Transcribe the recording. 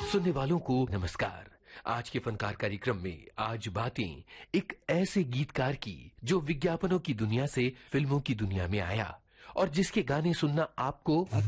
सुनने वालों को नमस्कार। आज के फनकार कार्यक्रम में आज बातें एक ऐसे गीतकार की जो विज्ञापनों की दुनिया से फिल्मों की दुनिया में आया और जिसके गाने सुनना आपको